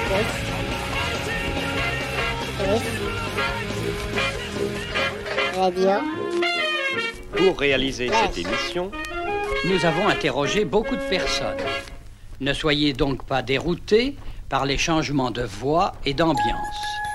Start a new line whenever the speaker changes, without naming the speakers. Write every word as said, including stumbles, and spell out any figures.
Radio.
Pour réaliser cette émission,
nous avons interrogé beaucoup de personnes. Ne soyez donc pas déroutés par les changements de voix et d'ambiance.